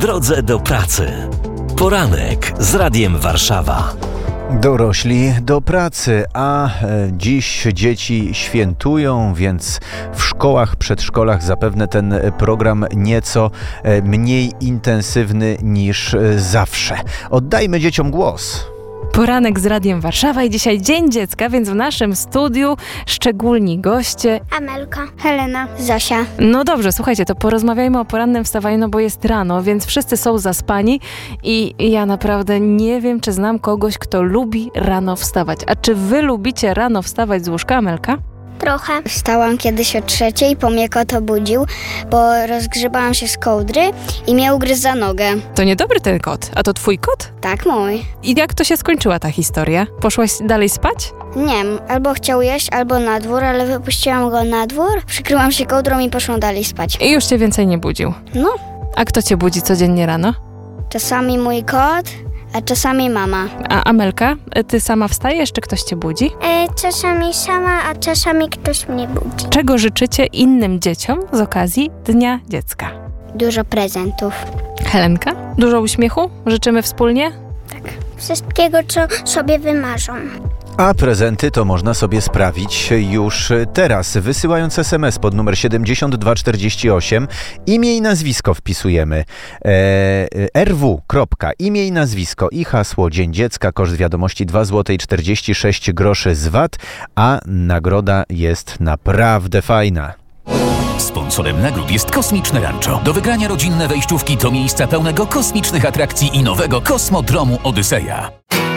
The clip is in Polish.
drodze do pracy. Poranek z Radiem Warszawa. Dorośli do pracy, a dziś dzieci świętują, więc w szkołach, przedszkolach zapewne ten program nieco mniej intensywny niż zawsze. Oddajmy dzieciom głos. Poranek z Radiem Warszawa i dzisiaj Dzień Dziecka, więc w naszym studiu szczególni goście. Amelka, Helena, Zosia. No dobrze, słuchajcie, to porozmawiajmy o porannym wstawaniu, no bo jest rano, więc wszyscy są zaspani i ja naprawdę nie wiem, czy znam kogoś, kto lubi rano wstawać. A czy wy lubicie rano wstawać z łóżka, Amelka? Trochę. Wstałam kiedyś o 3:00, bo mnie kot obudził, bo rozgrzebałam się z kołdry i mnie ugryzł za nogę. To niedobry ten kot. A to twój kot? Tak, mój. I jak to się skończyła ta historia? Poszłaś dalej spać? Nie wiem, albo chciał jeść, albo na dwór, ale wypuściłam go na dwór, przykryłam się kołdrą i poszłam dalej spać. I już cię więcej nie budził. No, A kto cię budzi codziennie rano? czasami mój kot, a czasami mama. A Amelka, ty sama wstajesz, czy ktoś cię budzi? Czasami sama, a czasami ktoś mnie budzi. Czego życzycie innym dzieciom z okazji Dnia Dziecka? Dużo prezentów. Helenka, dużo uśmiechu? Życzymy wspólnie? Wszystkiego, co sobie wymarzą. A prezenty to można sobie sprawić już teraz, wysyłając SMS pod numer 7248. Imię i nazwisko wpisujemy. rw. Imię i nazwisko i hasło Dzień Dziecka, koszt wiadomości 2,46 zł z VAT, a nagroda jest naprawdę fajna. Sponsorem nagród jest Kosmiczne Rancho. Do wygrania rodzinne wejściówki do miejsca pełnego kosmicznych atrakcji i nowego kosmodromu Odyseja.